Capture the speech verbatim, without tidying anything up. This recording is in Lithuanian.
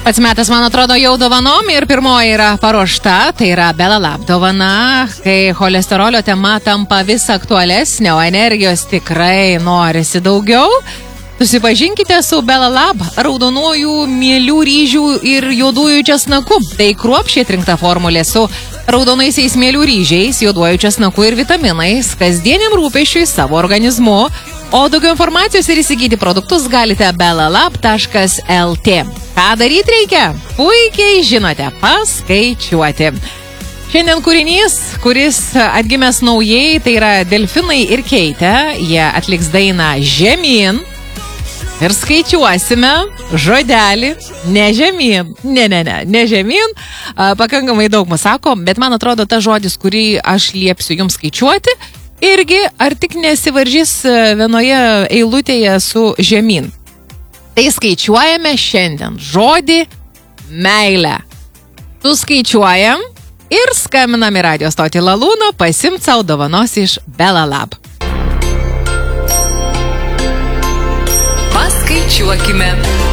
Pats metas, man atrodo, jau dovanom ir pirmoji yra paruošta, tai yra Belalab dovana, kai cholesterolio tema tampa vis aktualesnė, o energijos tikrai norisi daugiau. Susipažinkite su Belalab raudonųjų mielių ryžių ir juodųjų česnakų. Tai kruopščiai atrinkta formulė su raudonaisiais mielių ryžiais, juoduoju česnaku ir vitaminais, kasdieniam rūpesčiui savo organizmu. O daugiau informacijos ir įsigyti produktus galite belalab taškas lt. Ką daryti reikia? Puikiai žinote, paskaičiuoti. Šiandien kūrinys, kuris atgimęs naujai, tai yra Delfinai ir Keitė. Jie atliks dainą Žemyn. Ir skaičiuosime žodelį, ne žemyn, ne, ne, ne, ne žemyn, a, pakankamai daug mus sako, bet man atrodo tas žodis, kurį aš liepsiu jums skaičiuoti, irgi ar tik nesivaržys vienoje eilutėje su žemyn. Tai skaičiuojame šiandien žodį meilę. Suskaičiuojam ir skambinam į radijo stotį Lalūno pasimt savo dovanos iš Belalab. Paskaičiuokime.